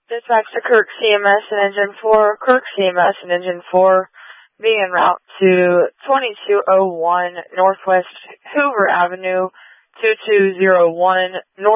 Dispatch to Kirk CMS and Engine 4. Kirk CMS and Engine 4 being en route to 2201 Northwest Hoover Avenue, 2201 North.